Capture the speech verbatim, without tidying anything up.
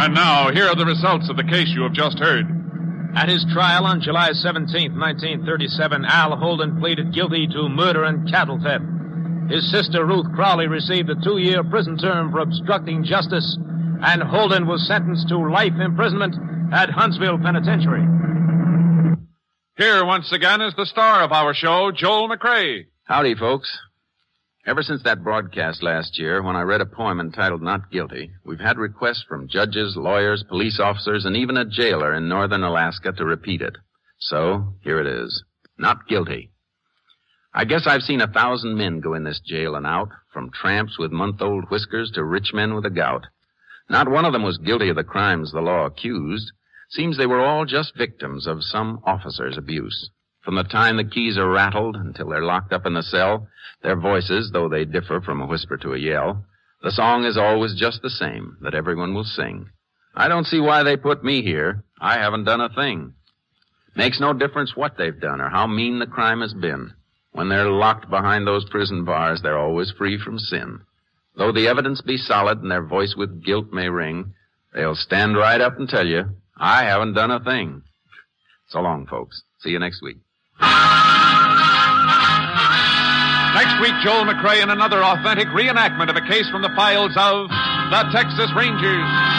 And now, here are the results of the case you have just heard. At his trial on July seventeenth, nineteen thirty-seven, Al Holden pleaded guilty to murder and cattle theft. His sister, Ruth Crowley, received a two-year prison term for obstructing justice, and Holden was sentenced to life imprisonment at Huntsville Penitentiary. Here, once again, is the star of our show, Joel McCrea. Howdy, folks. Ever since that broadcast last year, when I read a poem entitled Not Guilty, we've had requests from judges, lawyers, police officers, and even a jailer in northern Alaska to repeat it. So, here it is. Not Guilty. I guess I've seen a thousand men go in this jail and out, from tramps with month-old whiskers to rich men with the gout. Not one of them was guilty of the crimes the law accused. Seems they were all just victims of some officer's abuse. From the time the keys are rattled until they're locked up in the cell, their voices, though they differ from a whisper to a yell, the song is always just the same, that everyone will sing. I don't see why they put me here. I haven't done a thing. Makes no difference what they've done or how mean the crime has been. When they're locked behind those prison bars, they're always free from sin. Though the evidence be solid and their voice with guilt may ring, they'll stand right up and tell you, I haven't done a thing. So long, folks. See you next week. Next week, Joel McCrea in another authentic reenactment of a case from the files of the Texas Rangers.